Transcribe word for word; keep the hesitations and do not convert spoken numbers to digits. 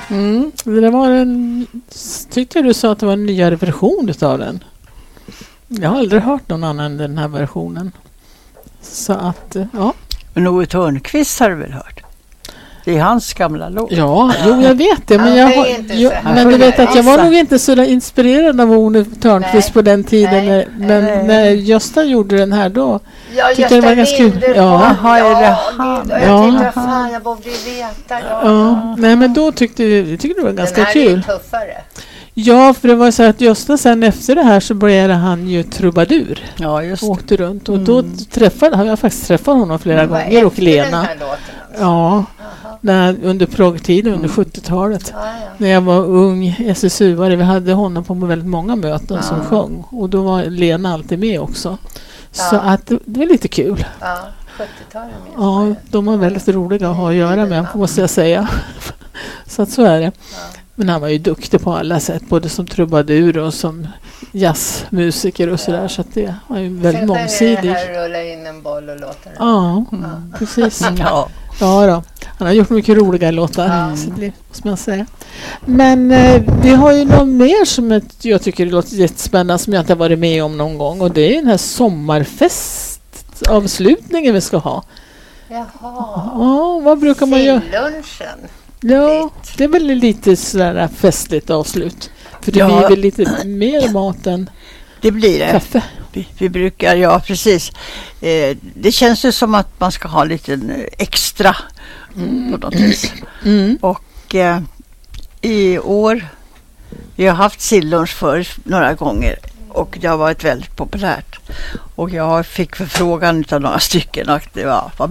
Mm, det var en, tyckte du sa att det var en nyare version utav den. Jag har aldrig hört någon annan än den här versionen. Så att, ja. Men Owe Thörnqvist har du väl hört? Det är hans gamla låt. Ja, jo, jag vet det. Men, Ja, jag, det är inte jag, så men du vet att jag var Alltså. nog inte så där inspirerad av Owe Thörnqvist Nej, på den tiden. nej, men nej. när Gösta gjorde den här då. Ja, Tyckte det var ganska kul. Linderholm. Ja. Jaha, är det gud, han? Jag Ja. tänkte, fan, jag borde ju veta. Ja. Ja, nej, men då tyckte jag tyckte det var ganska Den här kul. är ju tuffare. Ja, för det var så att Gösta sen efter det här så började han ju trubadur. Ja, just Och det. åkte runt. Och då träffade jag faktiskt träffat honom flera Vad gånger och efter den Lena. här låten alltså. Ja, Jaha. när, under proggtiden under sjuttiotalet. Ja, ja. När jag var ung S S U-are, vi hade honom på väldigt många möten som Ja. sjöng. Och då var Lena alltid med också. Så Ja. att det, det var lite kul. Ja, sjuttiotalet minns Ja, man ju. de var väldigt roliga att ha att göra med, måste jag säga. Så att så är det. Ja. Men han var ju duktig på alla sätt, både som trubadur och som jazzmusiker och sådär. Så att det var ju väldigt Sen mångsidig. sjunger det här Rulla in en boll och låter den. Ja, Mm. precis. Ja. Ja då. Han har gjort mycket roliga låtar, Ja. i sitt liv, måste man säga. Men eh, vi har ju något mer som ett, jag tycker det låter jättespännande som jag inte har varit med om någon gång. Och det är den här sommarfestavslutningen vi ska ha. Jaha. Ja, vad brukar man göra? Sillunchen. Ja, det är väl lite sådär festligt avslut. För det Ja. blir väl lite mer mat än Det blir det. kaffe. Vi, vi brukar, ja precis. Eh, det känns ju som att man ska ha lite eh, extra mm. på något vis. Mm. Och eh, i år, vi har haft sillunch för några gånger och det har varit väldigt populärt. Och jag fick förfrågan av några stycken och det var, var